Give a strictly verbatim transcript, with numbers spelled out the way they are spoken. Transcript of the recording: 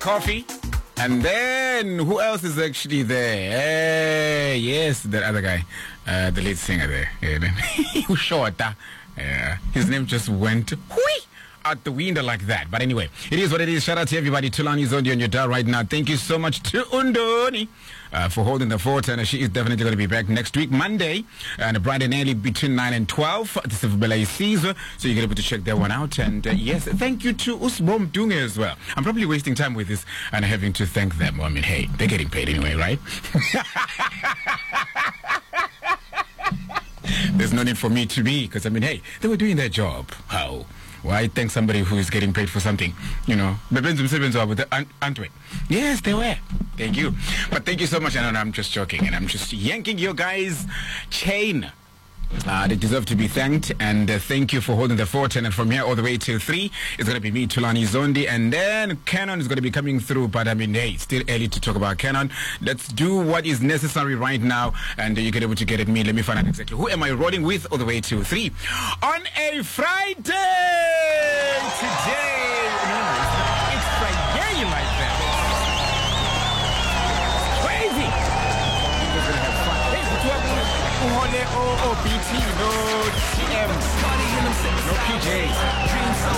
coffee. And then, who else is actually there? Hey, yes, that other guy, uh, the lead singer there. Yeah, short. Yeah, his name just went whee out the window like that. But anyway, it is what it is. Shout out to everybody. Tulani Zondi on your dial right now. Thank you so much to Undoni uh, for holding the fort. And she is definitely going to be back next week, Monday, and bright and early between nine and twelve. This is Bela Caesar, so you're able to check that one out. And uh, yes, thank you to Usbom Dunge as well. I'm probably wasting time with this and having to thank them. I mean, hey, they're getting paid anyway, right? There's no need for me to be, because I mean, hey, they were doing their job. How? Why thank somebody who is getting paid for something? You know, aren't we? Yes, they were. Thank you. But thank you so much. And I'm just joking, and I'm just yanking your guys' chain. Uh, they deserve to be thanked, and uh, thank you for holding the fort. And from here all the way till three, it's going to be me, Tulani Zondi, and then Canon is going to be coming through. But I mean, hey, it's still early to talk about Canon. Let's do what is necessary right now, and uh, you get able to get at me. Let me find out exactly who am I rolling with all the way till three on a Friday today. No, no, it's, not, it's Friday like that. Crazy. We're going to have fun. Hey, what's up? Oh, oh, B T, no T M, no P J.